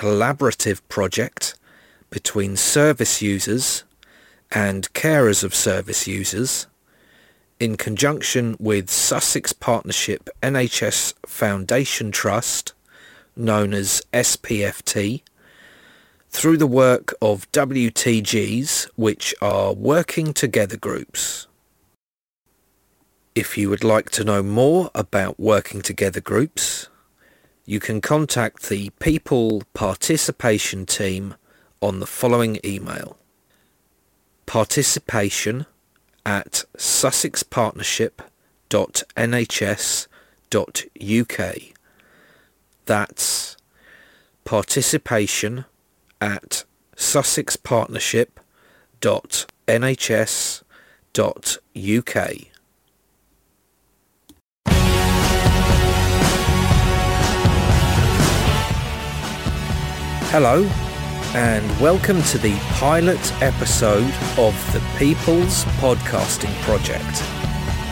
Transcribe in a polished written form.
collaborative project between service users and carers of service users in conjunction with Sussex Partnership NHS Foundation Trust, known as SPFT, through the work of WTGs, which are Working Together groups. If you would like to know more about Working Together groups, you can contact the People Participation team on the following email: participation@sussexpartnership.nhs.uk. That's participation@sussexpartnership.nhs.uk. Hello, and welcome to the pilot episode of the People's Podcasting Project.